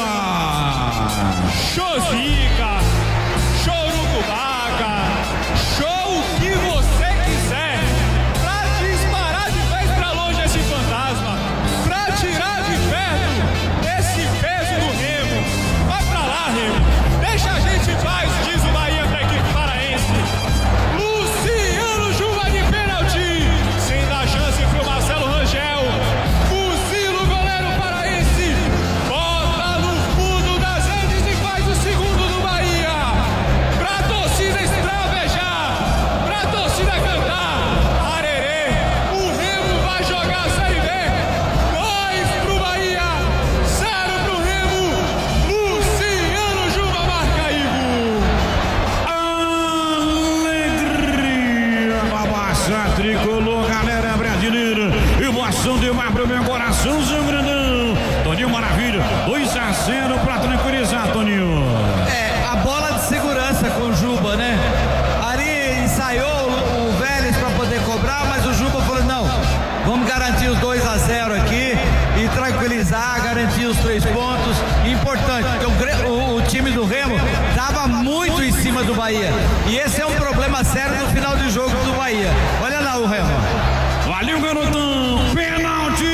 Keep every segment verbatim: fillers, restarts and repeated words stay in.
Chosica, chorucubaca, show o que você quiser pra disparar de vez pra longe esse fantasma, pra tirar de perto esse peso do Remo. Vai pra lá, Remo, deixa a gente em paz, diz o Bahia pra equipe paraense. Luciano Juba de pênalti, sem dar chance pro Marcelo Rangel. Fuzila o goleiro paraense, bota no fundo das redes e faz o segundo do Bahia. Pra torcida extravejar, pra torcida cantar, arerê, o Remo vai jogar a Série B. Dois pro Bahia, zero pro Remo. Luciano Juba marca Igor. Alegria na massa tricolor, galera brasileira. Emoção demais pro meu coração, São Grandão. Toninho Maravilha, dois a zero pra tranquilizar, Toninho. É, a bola de segurança com o Juba, né? Ali ensaiou o, o Vélez para poder cobrar, mas o Juba falou: não, vamos garantir os dois a zero aqui e tranquilizar, garantir os três pontos. Importante, porque o, Gre- o, o time do Remo estava muito em cima do Bahia. E esse é um problema sério no final de jogo do Bahia. Olha lá o Remo. Valeu, garotão. Pênalti!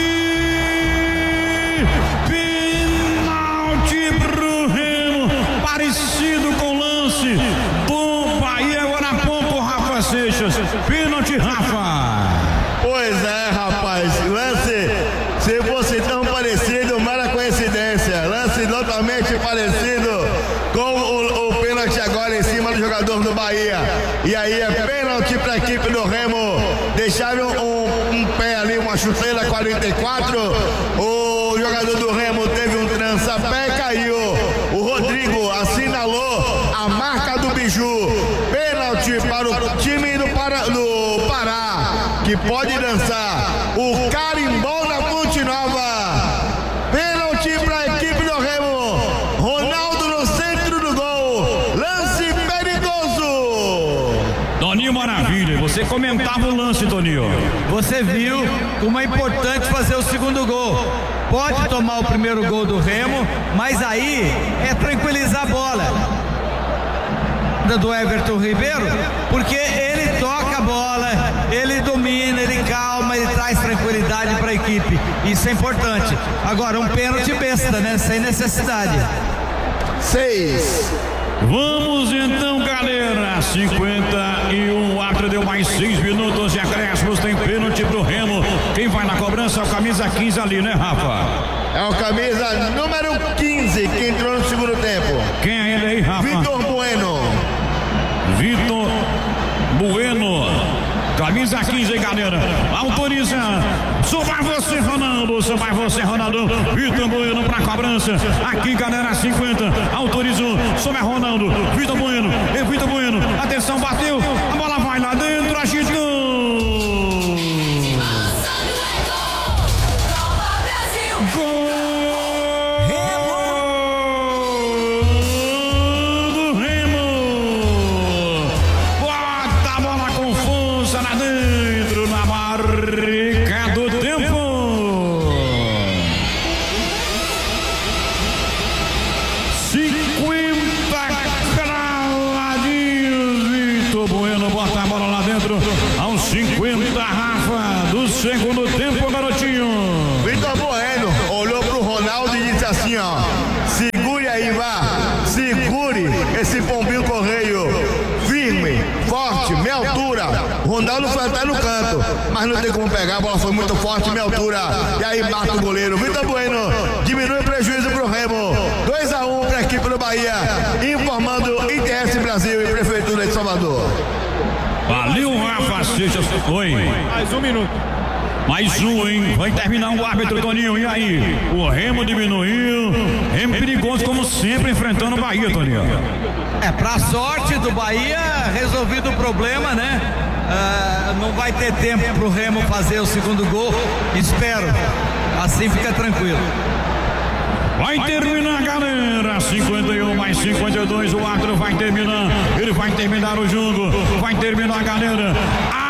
Pênalti pro Remo. Parecido com o lance do Bahia agora há pouco, Rafa Seixas. Pênalti, Rafa. Pois é, rapaz, lance, se fosse tão parecido, mera coincidência, lance totalmente parecido com o, o pênalti agora em cima do jogador do Bahia, e aí é pênalti para a equipe do Remo. Deixaram um, um pé ali, uma chuteira quarenta e quatro, o jogador do Remo teve um trança-pé e caiu, o Rodrigo assinalou a marca do Biju, pênalti para o time do, para, do Pará, que pode dançar o carimbó da Fonte Nova. Pênalti para a equipe do Remo. Ronaldo no centro do gol. Lance perigoso. Toninho Maravilha, você comentava o lance, Toninho. Você viu como é importante fazer o segundo gol. Pode tomar o primeiro gol do Remo, mas aí é tranquilizar a bola do Everton Ribeiro, porque ele toca a bola, ele domina, ele calma, ele traz tranquilidade para a equipe. Isso é importante. Agora, um pênalti besta, né? Sem necessidade. Seis. Vamos então, galera. cinquenta e um, o árbitro deu mais seis minutos de acréscimos. Tem pênalti pro Remo. Quem vai na cobrança é o camisa quinze ali, né, Rafa? É o camisa número quinze que entrou no segundo tempo. Quem é ele aí, Rafa? Vitor Bueno. Vitor Bueno, camisa quinze, galera. Autoriza. Só vai você, Ronaldo. Só vai você, Ronaldo. Vitor Bueno pra cobrança. Aqui, galera, cinquenta. Autorizou. Só vai Ronaldo. Vitor Bueno. E Vitor Bueno. Atenção, bateu. A bola vai lá dentro. Agitou. Segundo tempo, garotinho. Vitor Bueno olhou pro Ronaldo e disse assim, ó: segure aí, vá, segure esse pombinho correio, firme, forte, minha altura. O Ronaldo foi até no canto, mas não tem como pegar, a bola foi muito forte, minha altura. E aí mata o goleiro. Vitor Bueno diminui o prejuízo pro Remo. dois a um para a equipe do Bahia, informando I T S Brasil e Prefeitura de Salvador. Valeu, Rafa Seixas. Oi. Mais um minuto. Mais um, hein? Vai terminar o árbitro, Toninho. E aí? O Remo diminuiu. Remo perigoso, como sempre, enfrentando o Bahia, Toninho. É, pra sorte do Bahia, resolvido o problema, né? Ah, não vai ter tempo pro Remo fazer o segundo gol. Espero. Assim fica tranquilo. Vai terminar, galera. cinquenta e um mais cinquenta e dois. O árbitro vai terminar. Ele vai terminar o jogo. Vai terminar, galera.